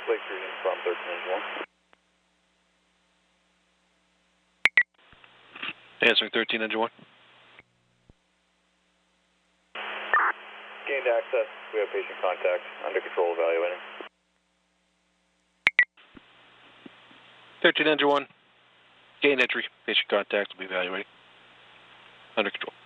Lake Fusion from 13 Engine 1. Answering 13 Engine 1. Gained access. We have patient contact. Under control, evaluating. 13 Engine 1. Gain entry. Patient contact will be evaluating. Under control.